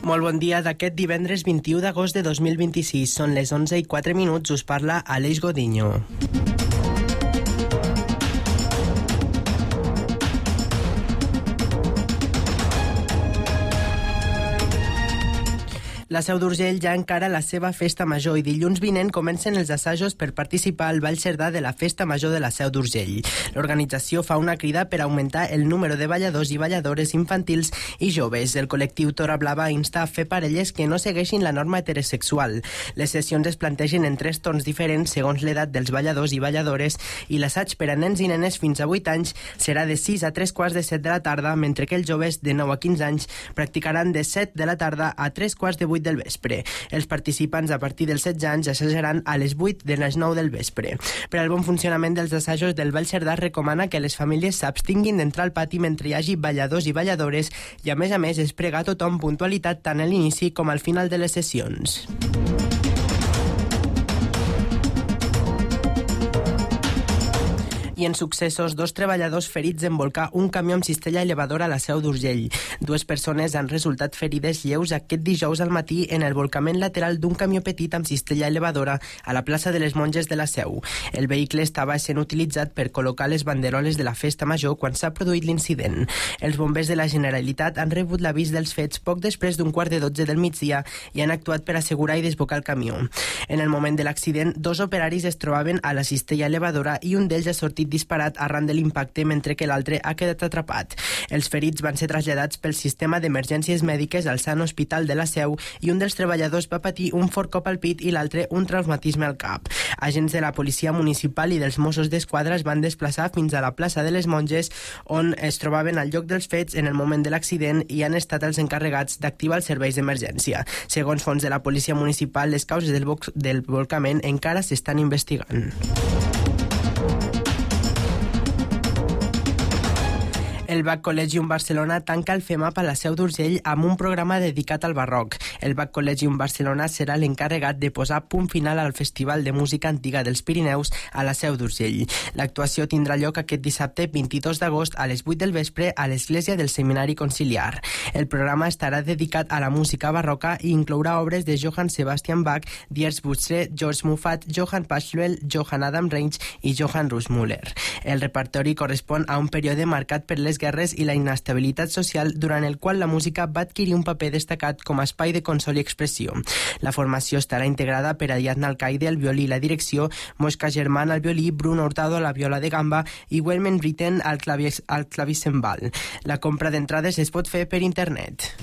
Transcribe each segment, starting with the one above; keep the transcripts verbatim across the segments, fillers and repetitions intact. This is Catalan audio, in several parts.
Molt bon dia d'aquest divendres vint-i-u d'agost de dos mil vint-i-sis. Són les onze i quatre minuts. Us parla Aleix Godinho. La Seu d'Urgell ja encara la seva festa major i dilluns vinent comencen els assajos per participar al Ball Cerdà de la Festa Major de la Seu d'Urgell. L'organització fa una crida per augmentar el número de balladors i balladores infantils i joves. El col·lectiu Tora Blava insta a fer parelles que no segueixin la norma heterosexual. Les sessions es plantegen en tres torns diferents segons l'edat dels balladors i balladores i l'assaig per a nens i nenes fins a vuit anys serà de sis a tres quarts de set de la tarda, mentre que els joves de nou a quinze anys practicaran de set de la tarda a tres quarts de vuit del vespre. Els participants a partir dels setze anys assajaran a les vuit de les nou del vespre. Per al bon funcionament dels assajos del Ball Cerdà recomana que les famílies s'abstinguin d'entrar al pati mentre hi hagi balladors i balladores i a més a més es prega a tothom puntualitat tant a l'inici com al final de les sessions. I en successos, dos treballadors ferits en volcar un camió amb cistella elevadora a la Seu d'Urgell. Dues persones han resultat ferides lleus aquest dijous al matí en el volcament lateral d'un camió petit amb cistella elevadora a la plaça de les Monges de la Seu. El vehicle estava sent utilitzat per col·locar les banderoles de la festa major quan s'ha produït l'incident. Els bombers de la Generalitat han rebut l'avís dels fets poc després d'un quart de dotze del migdia i han actuat per assegurar i desbocar el camió. En el moment de l'accident, dos operaris es trobaven a la cistella elevadora i un d'ells ha sortit disparat arran de l'impacte mentre que l'altre ha quedat atrapat. Els ferits van ser traslladats pel sistema d'emergències mèdiques al Sant Hospital de la Seu i un dels treballadors va patir un fort cop al pit i l'altre un traumatisme al cap. Agents de la policia municipal i dels Mossos d'Esquadra es van desplaçar fins a la plaça de les Monges on es trobaven al lloc dels fets en el moment de l'accident i han estat els encarregats d'activar els serveis d'emergència. Segons fonts de la policia municipal, les causes del, del volcament encara s'estan investigant. El Bach Collegium Barcelona tanca el FEMAP a la Seu d'Urgell amb un programa dedicat al barroc. El Bach Collegium Barcelona serà l'encarregat de posar punt final al Festival de Música Antiga dels Pirineus a la Seu d'Urgell. L'actuació tindrà lloc aquest dissabte vint-i-dos d'agost a les vuit del vespre a l'església del Seminari Conciliar. El programa estarà dedicat a la música barroca i inclourà obres de Johann Sebastian Bach, Dietz Buxre, George Muffat, Johann Pachelbel, Johann Adam Reins i Johann Russmuller. El repertori correspon a un període marcat per les guerres i la inestabilitat social durant el qual la música va adquirir un paper destacat com a espai de consol i expressió. La formació estarà integrada per Ariadna Alcaide al violí i la direcció, Mosca Germán al violí, Bruno Hurtado a la viola de gamba i Wellman Britten al, clavis, al clavicembal. La compra d'entrades es pot fer per internet.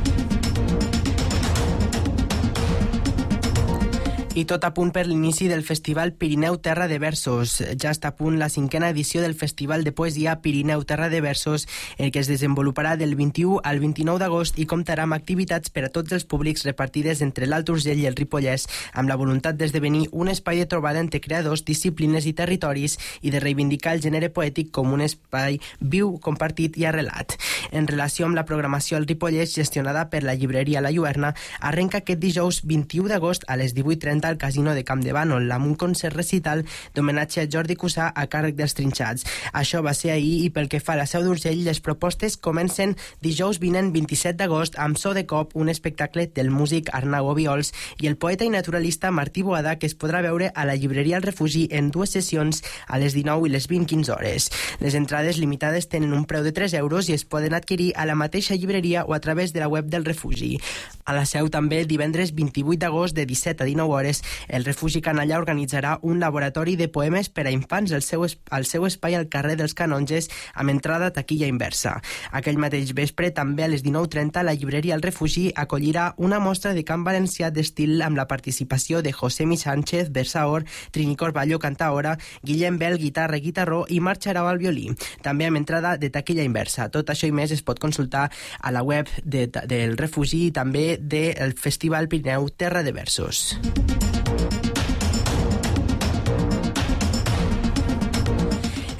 I tot a punt per l'inici del Festival Pirineu Terra de Versos. Ja està a punt la cinquena edició del Festival de Poesia Pirineu Terra de Versos, el que es desenvoluparà del vint-i-u al vint-i-nou d'agost i comptarà amb activitats per a tots els públics repartides entre l'Alt Urgell i el Ripollès, amb la voluntat d'esdevenir un espai de trobada entre creadors, disciplines i territoris i de reivindicar el gènere poètic com un espai viu, compartit i arrelat. En relació amb la programació al Ripollès, gestionada per la llibreria La Lluerna, arrenca aquest dijous vint-i-u d'agost a les divuit trenta al Casino de Camp de Bànol, amb un concert recital d'homenatge a Jordi Cussà a càrrec dels Trinxats. Això va ser ahir i pel que fa a la Seu d'Urgell, les propostes comencen dijous vinent vint-i-set d'agost amb So de Cop, un espectacle del músic Arnau Obiols i el poeta i naturalista Martí Boada, que es podrà veure a la llibreria El Refugi en dues sessions a les dinou i les vint quinze hores. Les entrades limitades tenen un preu de tres euros i es poden adquirir a la mateixa llibreria o a través de la web del Refugi. A la Seu també el divendres vint-i-vuit d'agost de disset a dinou hores el Refugi Canallà organitzarà un laboratori de poemes per a infants al seu, al seu espai al carrer dels Canonges amb entrada taquilla inversa. Aquell mateix vespre, també a les dinou trenta, la llibreria El Refugi acollirà una mostra de cant valencià d'estil amb la participació de Josemi Sánchez, Versaor, Trini Corballo, cantaora, Guillem Bel, guitarra i guitarró i Marc Xarau al violí. També amb entrada de taquilla inversa. Tot això i més es pot consultar a la web de, del Refugi i també del Festival Pirineu Terra de Versos.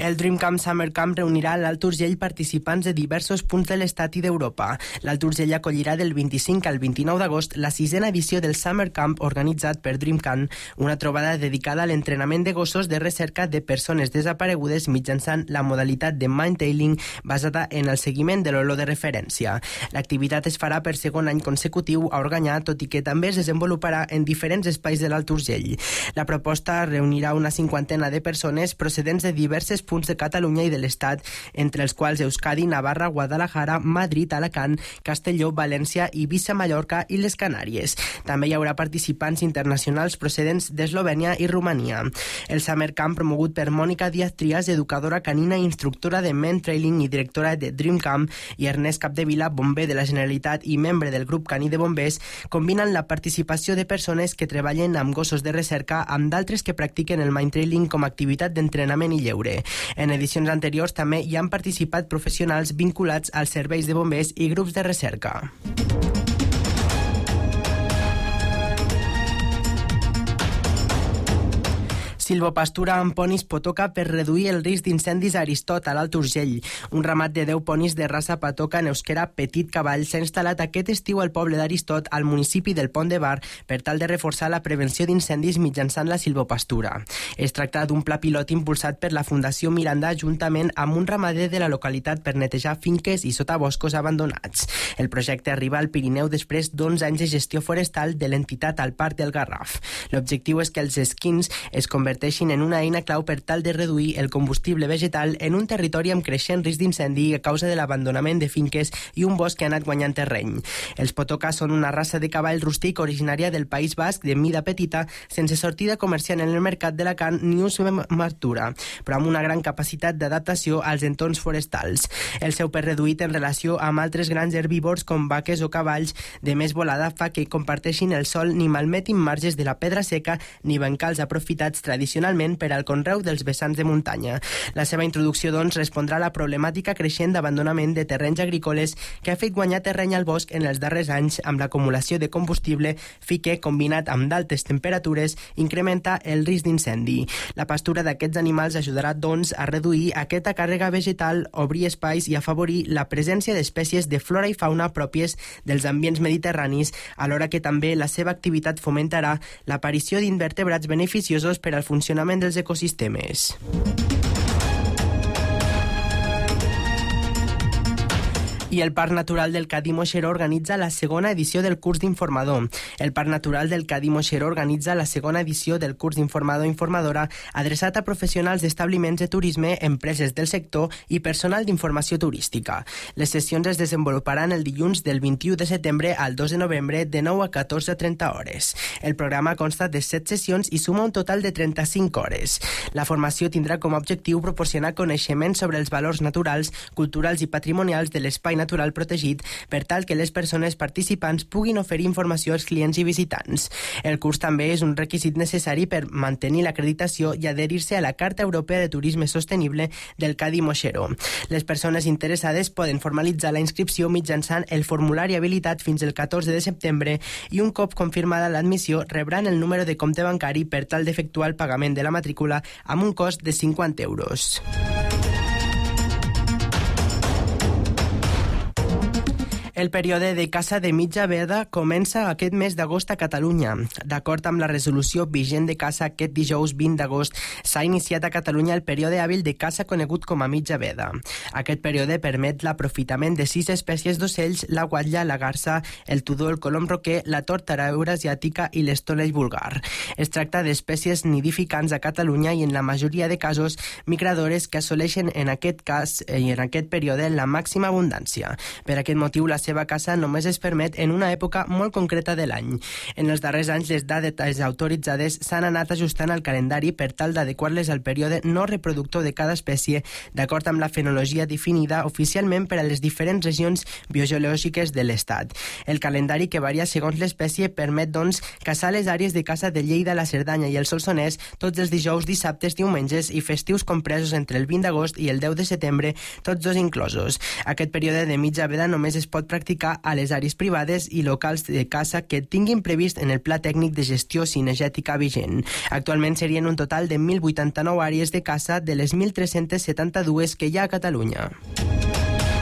El Dream Camp Summer Camp reunirà a l'Alt Urgell participants de diversos punts de l'Estat i d'Europa. L'Alt Urgell acollirà del vint-i-cinc al vint-i-nou d'agost la sisena edició del Summer Camp organitzat per Dream Camp, una trobada dedicada a l'entrenament de gossos de recerca de persones desaparegudes mitjançant la modalitat de mindtailing basada en el seguiment de l'olor de referència. L'activitat es farà per segon any consecutiu a Organyà, tot i que també es desenvoluparà en diferents espais de l'Alt Urgell. La proposta reunirà una cinquantena de persones procedents de diverses punts de Catalunya i de l'Estat, entre els quals Euskadi, Navarra, Guadalajara, Madrid, Alacant, Castelló, València, Eivissa, Mallorca i les Canàries. També hi haurà participants internacionals procedents d'Eslovènia i Romania. El Summer Camp, promogut per Mònica Díaz Trias, educadora canina i instructora de Mentrailing i directora de Dream Camp, i Ernest Capdevila, bomber de la Generalitat i membre del grup caní de bombers, combinen la participació de persones que treballen amb gossos de recerca amb d'altres que practiquen el mindtrailing com a activitat d'entrenament i lleure. En edicions anteriors també hi han participat professionals vinculats als serveis de bombers i grups de recerca. Silvopastura amb ponis Potoca per reduir el risc d'incendis a Aristot, a l'Alt Urgell. Un ramat de deu ponis de raça Patoca en euskera Petit Cavall s'ha instal·lat aquest estiu al poble d'Aristot, al municipi del Pont de Bar, per tal de reforçar la prevenció d'incendis mitjançant la silvopastura. Es tracta d'un pla pilot impulsat per la Fundació Miranda juntament amb un ramader de la localitat per netejar finques i sotaboscos abandonats. El projecte arriba al Pirineu després d'onze anys de gestió forestal de l'entitat al Parc del Garraf. L'objectiu és que els esquins es converteixin en una eina clau per tal de reduir el combustible vegetal en un territori amb creixent risc d'incendi a causa de l'abandonament de finques i un bosc que ha anat guanyant terreny. Els Potoca són una raça de cavall rústic originària del País Basc de mida petita, sense sortida comercial en el mercat d'Alacant ni ús matura, però amb una gran capacitat d'adaptació als entorns forestals. El seu pes reduït en relació amb altres grans herbívors com vaques o cavalls de més volada fa que comparteixin el sol ni malmetin marges de la pedra seca ni bancals aprofitats tradicionals tradicionalment per al conreu dels vessants de muntanya. La seva introducció, doncs, respondrà a la problemàtica creixent d'abandonament de terrenys agrícoles que ha fet guanyar terreny al bosc en els darrers anys amb l'acumulació de combustible, fi que, combinat amb d'altes temperatures, incrementa el risc d'incendi. La pastura d'aquests animals ajudarà, doncs, a reduir aquesta càrrega vegetal, obrir espais i afavorir la presència d'espècies de flora i fauna pròpies dels ambients mediterranis, alhora que també la seva activitat fomentarà l'aparició d'invertebrats beneficiosos per al funcionament dels ecosistemes. I el Parc Natural del Cadí-Moixeró organitza la segona edició del curs d'informador. El Parc Natural del Cadí-Moixeró organitza la segona edició del curs d'informador-informadora adreçat a professionals d'establiments de turisme, empreses del sector i personal d'informació turística. Les sessions es desenvoluparan el dilluns del vint-i-u de setembre al dos de novembre de nou a catorze trenta hores. El programa consta de set sessions i suma un total de trenta-cinc hores. La formació tindrà com a objectiu proporcionar coneixements sobre els valors naturals, culturals i patrimonials de l'espai natural protegit per tal que les persones participants puguin oferir informació als clients i visitants. El curs també és un requisit necessari per mantenir l'acreditació i adherir-se a la Carta Europea de Turisme Sostenible del Cadí-Moixeró. Les persones interessades poden formalitzar la inscripció mitjançant el formulari habilitat fins el catorze de setembre i un cop confirmada l'admissió rebran el número de compte bancari per tal d'efectuar el pagament de la matrícula amb un cost de cinquanta euros. El període de caça de mitja veda comença aquest mes d'agost a Catalunya. D'acord amb la resolució vigent de caça, aquest dijous vint d'agost s'ha iniciat a Catalunya el període hàbil de caça conegut com a mitja veda. Aquest període permet l'aprofitament de sis espècies d'ocells, la guatlla, la garsa, el tudó, el colom roquer, la tortara eurasiàtica i l'estonell vulgar. Es tracta d'espècies nidificants a Catalunya i en la majoria de casos migradores que assoleixen en aquest cas i en aquest període la màxima abundància. Per aquest motiu, la seva caça només es permet en una època molt concreta de l'any. En els darrers anys, les dates autoritzades s'han anat ajustant al calendari per tal d'adequar-les al període no reproductor de cada espècie, d'acord amb la fenologia definida oficialment per a les diferents regions biogeològiques de l'Estat. El calendari, que varia segons l'espècie, permet, doncs, caçar les àrees de caça de Lleida, la Cerdanya i el Solsonès tots els dijous, dissabtes, diumenges i festius compresos entre el vint d'agost i el deu de setembre, tots dos inclosos. Aquest període de mitja veda només es pot practicar a les àrees privades i locals de caça que tinguin previst en el Pla Tècnic de Gestió Cinegètica vigent. Actualment serien un total de mil vuitanta-nou àrees de caça de les mil tres-cents setanta-dues que hi ha a Catalunya.